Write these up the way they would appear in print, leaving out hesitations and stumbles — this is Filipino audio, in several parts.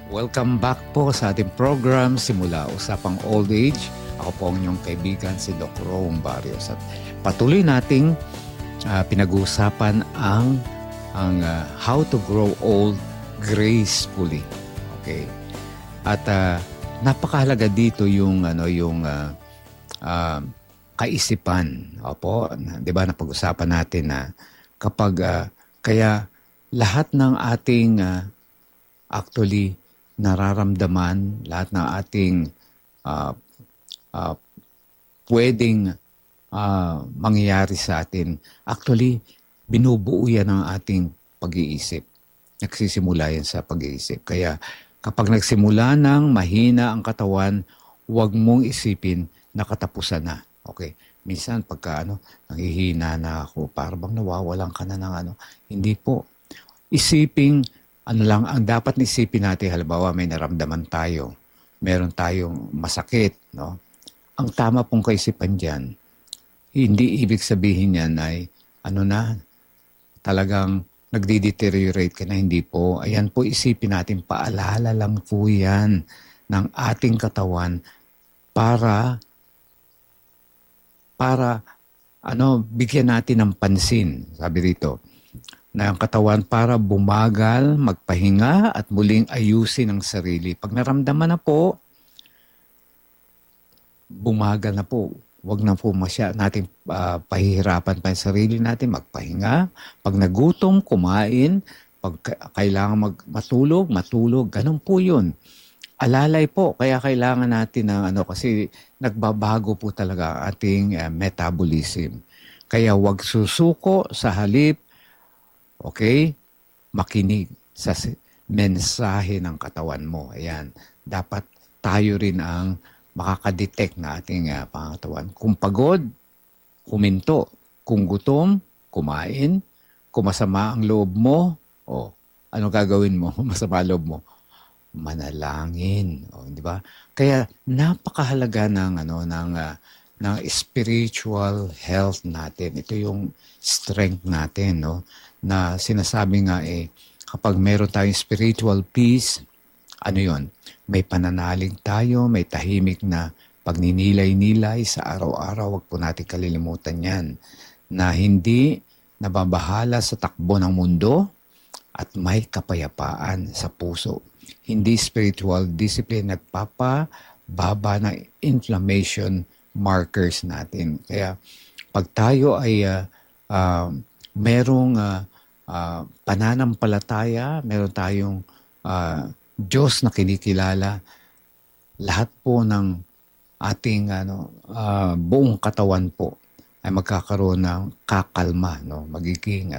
Welcome back po sa ating program Simula Usapang Old Age. Ako po ang inyong kaibigan si Doc Rome Barrios. At patuloy nating pinag-uusapan ang how to grow old gracefully. Okay? At napakahalaga dito yung kaisipan. Opo, 'di ba napag-usapan natin na kapag kaya lahat ng ating actually nararamdaman, lahat ng ating pwedeng mangyayari sa atin, actually, binubuo yan ng ating pag-iisip. Nagsisimula yan sa pag-iisip. Kaya kapag nagsimula ng mahina ang katawan, huwag mong isipin na katapusan na. Okay? Minsan, pagka nanghihina na ako, parang nawawalan ka na ng Hindi po. Isiping, ang dapat isipin natin, halimbawa may naramdaman tayo, meron tayong masakit, no? Ang tama pong kaisipan dyan, hindi ibig sabihin yan ay, talagang nagdi-deteriorate ka na, hindi po. Ayan po, isipin natin, paalala lang po yan ng ating katawan para bigyan natin ng pansin, sabi rito, na ang katawan para bumagal, magpahinga at muling ayusin ang sarili. Pag naramdaman na po, bumagal na po. Huwag na po natin pahihirapan pa yung sarili natin, magpahinga. Pag nagutom, kumain. Pag kailangan matulog. Ganun po yun. Alalay po, kaya kailangan natin ng kasi nagbabago po talaga ating metabolism. Kaya huwag susuko sa halip. Okay? Makinig sa mensahe ng katawan mo. Ayan. Dapat tayo rin ang makakadetect na ating pangatawan. Kung pagod, huminto. Kung gutom, kumain. Kung masama ang loob mo, ano gagawin mo? Masama ang loob mo? Manalangin. Di ba? Kaya napakahalaga ng spiritual health natin. Ito yung strength natin, no? Na sinasabi nga kapag meron tayong spiritual peace, yon? May pananalig tayo, may tahimik na pagninilay-nilay sa araw-araw. Huwag po natin kalilimutan yan. Na hindi nababahala sa takbo ng mundo at may kapayapaan sa puso. Hindi spiritual discipline nagpapababa ng inflammation markers natin. Kaya pag tayo ay merong pananampalataya, meron tayong Diyos na kinikilala, lahat po ng ating buong katawan po ay magkakaroon ng kakalma, no? Magiging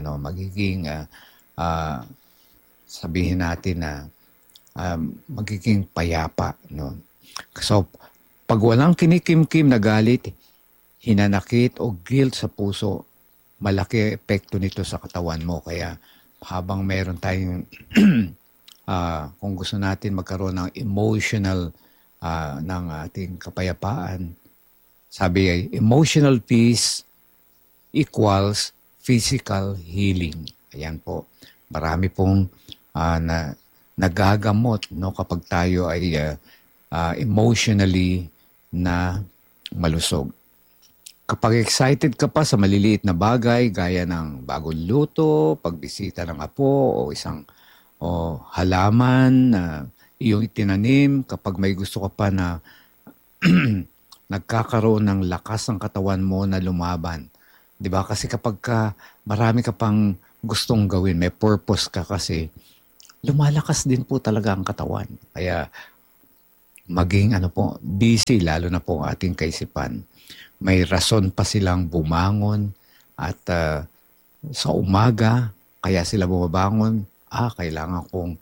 sabihin natin na magiging payapa, no? So, pag walang kinikimkim na galit, hinanakit o guilt sa puso, malaki epekto nito sa katawan mo. Kaya habang meron tayong kung gusto natin magkaroon ng emotional ng ating kapayapaan, sabi ay emotional peace equals physical healing. Ayan po. Marami pong nagagamot, no, kapag tayo ay emotionally na malusog. Kapag excited ka pa sa maliliit na bagay, gaya ng bagong luto, pagbisita ng apo, o isang halaman na iyong itinanim, kapag may gusto ka pa na nagkakaroon ng lakas ng katawan mo na lumaban. 'Di ba? Kasi kapag marami ka pang gustong gawin, may purpose ka kasi, lumalakas din po talaga ang katawan. Kaya maging busy, lalo na po ang ating kaisipan. May rason pa silang bumangon at sa umaga, kaya sila bumabangon, kailangan kong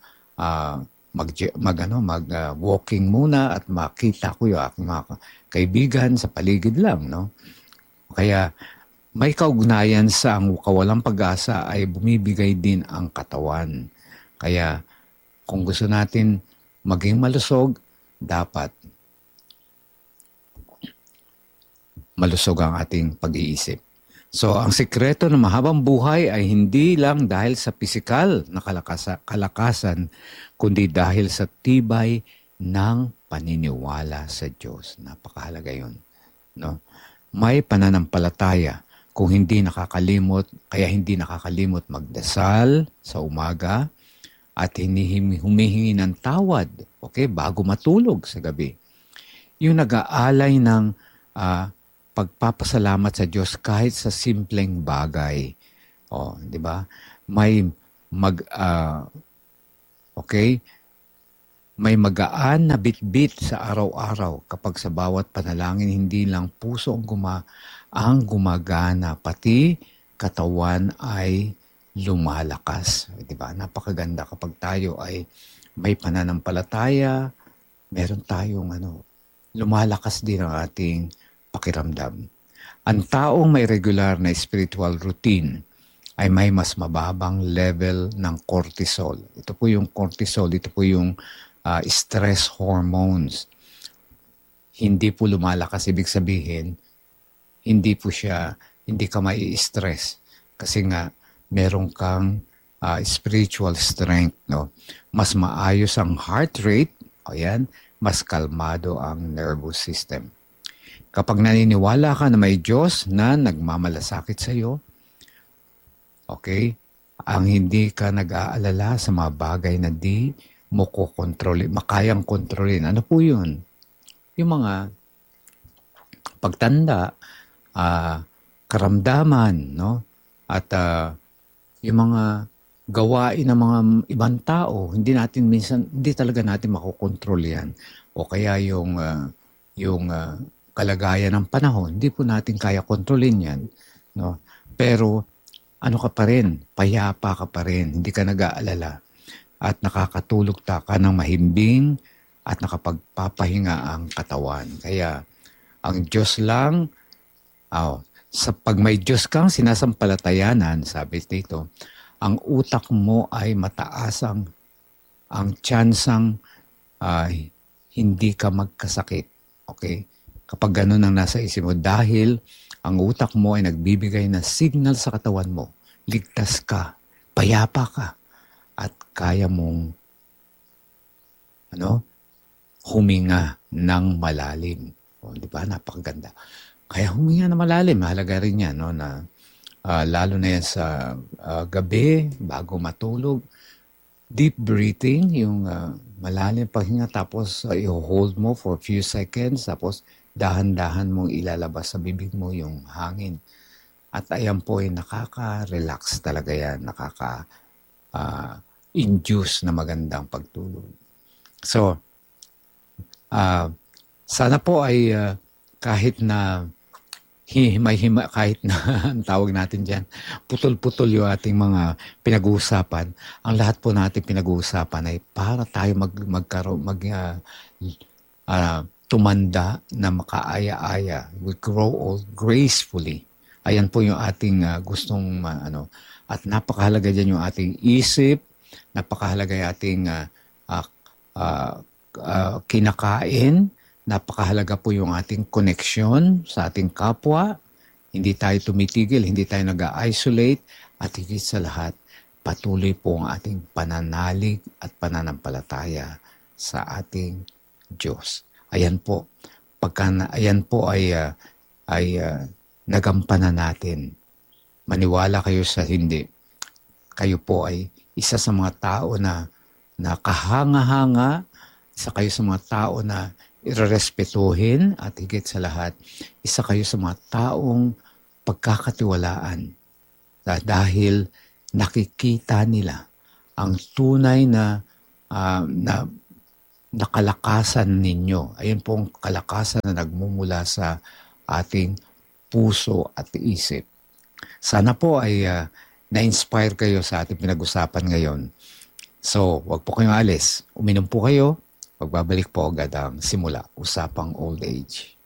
mag-walking muna at makita ko yung aking mga kaibigan sa paligid lang, no? Kaya may kaugnayan sa ang kawalang pag-asa ay bumibigay din ang katawan. Kaya kung gusto natin maging malusog, dapat malusog ang ating pag-iisip. So, ang sikreto ng mahabang buhay ay hindi lang dahil sa pisikal na kalakasan, kundi dahil sa tibay ng paniniwala sa Diyos. Napakahalaga yun. No? May pananampalataya kung hindi nakakalimot, kaya hindi nakakalimot magdasal sa umaga at humihingi ng tawad, okay, bago matulog sa gabi. Yung nag-aalay ng pagpapasalamat sa Diyos kahit sa simpleng bagay. Oh, 'di ba? May okay? May magaan na bitbit sa araw-araw kapag sa bawat panalangin hindi lang puso ang gumagana, pati katawan ay lumalakas. 'Di ba? Napakaganda kapag tayo ay may pananampalataya, meron tayong lumalakas din ang ating pakiramdam. Ang taong may regular na spiritual routine ay may mas mababang level ng cortisol. Ito po yung cortisol, ito po yung stress hormones. Hindi po lumalakas, ibig sabihin, hindi ka mai-stress. Kasi nga, meron kang spiritual strength. No? Mas maayos ang heart rate, ayan, mas kalmado ang nervous system. Kapag naniniwala ka na may Diyos na nagmamalasakit sa iyo, okay, ang hindi ka nag-aalala sa mga bagay na di mo makayang kontrolin. Ano po yun? Yung mga pagtanda, karamdaman, no? At yung mga gawain ng mga ibang tao, hindi talaga natin makokontrol yan. O kaya yung kalagayan ng panahon, hindi po natin kaya kontrolin yan. No? Pero ano ka pa rin, payapa ka pa rin, hindi ka nag-aalala. At nakakatulog ka ng mahimbing at nakapagpapahinga ang katawan. Kaya ang Diyos lang, pag may Diyos kang sinasampalatayanan, sabi dito, ang utak mo ay mataas ang tsansang hindi ka magkasakit. Okay? Kapag ganun ang nasa isip mo, dahil ang utak mo ay nagbibigay ng signal sa katawan mo, ligtas ka, payapa ka, at kaya mong huminga ng malalim. O, di ba? Napakaganda. Kaya huminga ng malalim, mahalaga rin yan, no? Na, lalo na yan sa gabi, bago matulog. Deep breathing, yung malalim paghinga, tapos i-hold mo for a few seconds, tapos dahan-dahan mong ilalabas sa bibig mo yung hangin. At ayan po ay nakaka-relax talaga yan, induce na magandang pagtulog. So, sana po ay kahit na kahit na ang tawag natin dyan, putol-putol yung ating mga pinag-uusapan, ang lahat po natin pinag-uusapan ay para tayo tumanda na makaaya-aya. We grow old gracefully. Ayan po yung ating gustong at napakahalaga dyan yung ating isip, napakahalaga yung ating kinakain, napakahalaga po yung ating koneksyon sa ating kapwa, hindi tayo tumitigil, hindi tayo nag-isolate, at higit sa lahat, patuloy po ang ating pananalig at pananampalataya sa ating Diyos. Ayan po, ayan po ay nagampanan natin. Maniwala kayo sa hindi. Kayo po ay isa sa mga tao na kahanga-hanga, isa kayo sa mga tao na irerespetuhin, at higit sa lahat, isa kayo sa mga taong pagkakatiwalaan dahil nakikita nila ang tunay na kalakasan ninyo. Ayun po ang kalakasan na nagmumula sa ating puso at isip. Sana po ay na-inspire kayo sa ating pinag-usapan ngayon. So, wag po kayong alis. Uminom po kayo. Pagbabalik po agad ang simula, Usapang Old Age.